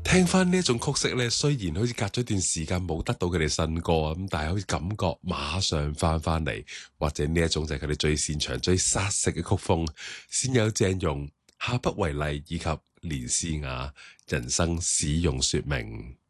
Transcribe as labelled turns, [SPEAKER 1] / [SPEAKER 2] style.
[SPEAKER 1] 聽翻呢一種曲式咧，雖然好似隔咗段時間冇得到佢哋新歌啊，咁但係好似感覺馬上翻嚟，或者呢一種就係佢哋最擅長、最殺食嘅曲風，先有鄭融、下不為例以及連詩雅人生使用說明。